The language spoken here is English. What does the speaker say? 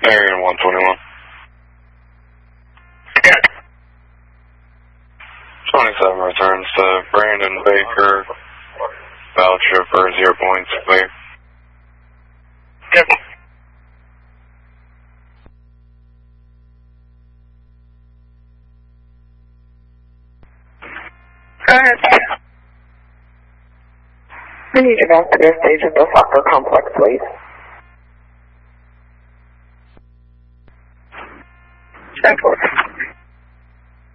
Area 121. 27 returns to Brandon Baker. Voucher for 0 points, clear. Yep. I need you back to their stage at the soccer complex, please.